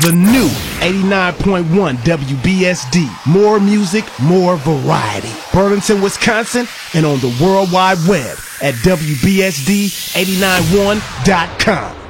The new 89.1 WBSD. More music, more variety. Burlington, Wisconsin, and on the World Wide Web at WBSD891.com.